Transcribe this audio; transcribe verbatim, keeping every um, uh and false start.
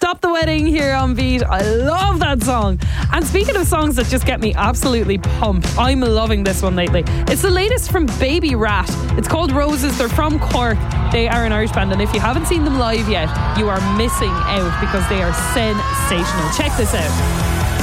Stop the Wedding here on Beat. I love that song. And speaking of songs that just get me absolutely pumped, I'm loving this one lately. It's the latest from Baby Rat. It's called Roses. They're from Cork. They are an Irish band, and if you haven't seen them live yet, you are missing out because they are sensational. Check this out.